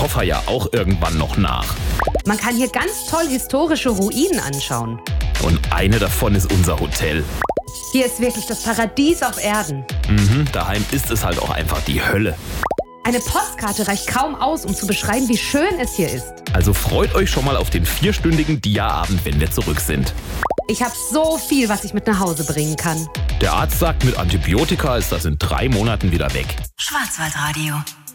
Koffer ja auch irgendwann noch nach. Man kann hier ganz toll historische Ruinen anschauen. Und eine davon ist unser Hotel. Hier ist wirklich das Paradies auf Erden. Daheim ist es halt auch einfach die Hölle. Eine Postkarte reicht kaum aus, um zu beschreiben, wie schön es hier ist. Also freut euch schon mal auf den 4-stündigen Dia-Abend, wenn wir zurück sind. Ich habe so viel, was ich mit nach Hause bringen kann. Der Arzt sagt, mit Antibiotika ist das in 3 Monaten wieder weg. Schwarzwaldradio.